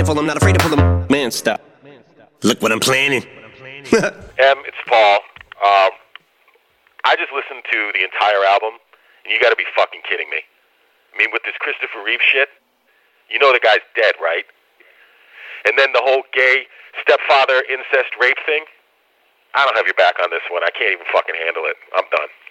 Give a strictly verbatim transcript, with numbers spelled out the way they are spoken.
pitiful, I'm not afraid to pull them. Man, stop. Look what I'm planning. Em, it's Paul. Um, I just listened to the entire album, and you gotta be fucking kidding me. I mean, with this Christopher Reeve shit, you know the guy's dead, right? And then the whole gay stepfather incest rape thing. I don't have your back on this one. I can't even fucking handle it. I'm done.